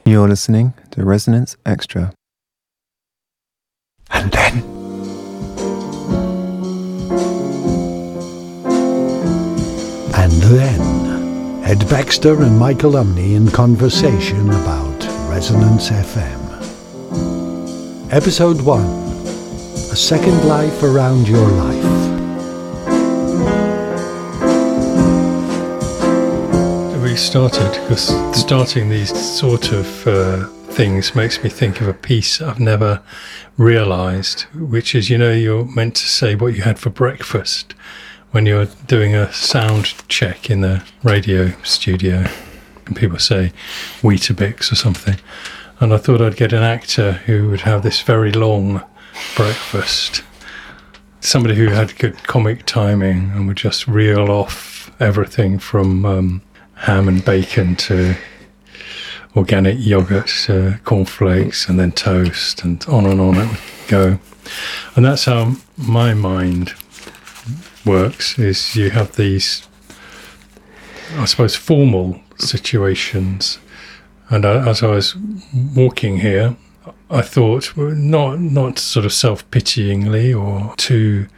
You're listening to Resonance Extra. And then Ed Baxter and Michael Umney in conversation about Resonance FM. Episode 1, A Second Life Around Your Life. We started, because starting these sort of things makes me think of a piece I've never realised, which is, you're meant to say what you had for breakfast when you're doing a sound check in the radio studio, and people say Weetabix or something. And I thought I'd get an actor who would have this very long breakfast, somebody who had good comic timing and would just reel off everything from ham and bacon to organic yogurt to cornflakes and then toast, and on it would go. And that's how my mind works, is you have these, I suppose, formal situations. And as I was walking here, I thought, not sort of self-pityingly or too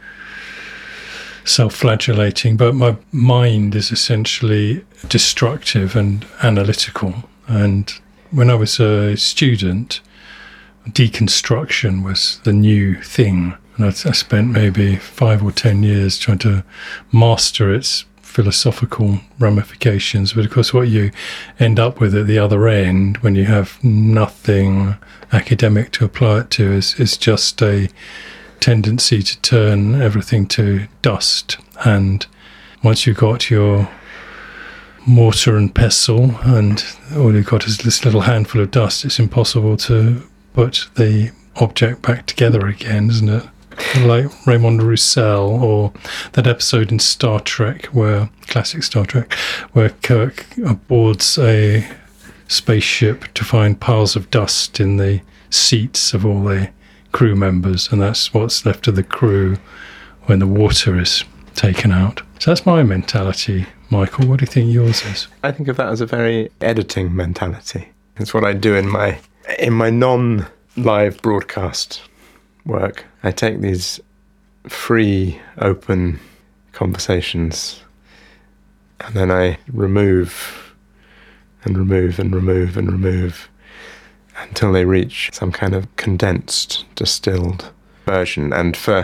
self-flagellating, but my mind is essentially destructive and analytical. And when I was a student, deconstruction was the new thing. And I spent maybe 5 or 10 years trying to master its philosophical ramifications. But of course, what you end up with at the other end, when you have nothing academic to apply it to, is just a tendency to turn everything to dust. And once you've got your mortar and pestle and all you've got is this little handful of dust, it's impossible to put the object back together again, isn't it? Like Raymond Roussel, or that episode in Star Trek, classic Star Trek, where Kirk boards a spaceship to find piles of dust in the seats of all the crew members, and that's what's left of the crew when the water is taken out. So that's my mentality. Michael, what do you think yours is? I think of that as a very editing mentality. It's what I do in my non-live broadcast work. I take these free, open conversations, and then I remove and remove and remove and remove until they reach some kind of condensed, distilled version. And for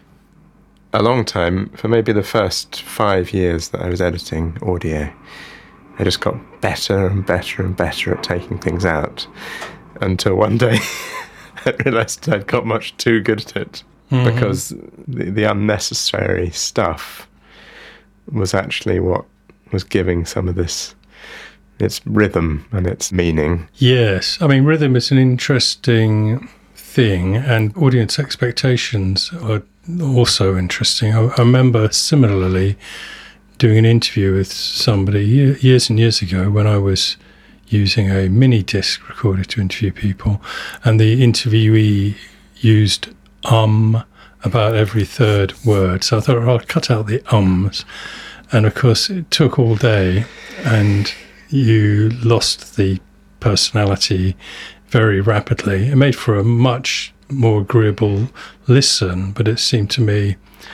a long time, for maybe the first 5 years that I was editing audio, I just got better and better and better at taking things out, until one day I realised I'd got much too good at it, because the unnecessary stuff was actually what was giving some of this its rhythm and its meaning. Yes, I mean, rhythm is an interesting thing, and audience expectations are also interesting. I remember similarly doing an interview with somebody years and years ago when I was using a mini disc recorder to interview people, and the interviewee used about every third word. So I thought, I'll cut out the ums. And of course, it took all day, and you lost the personality very rapidly. It made for a much more agreeable listen, but it seemed to me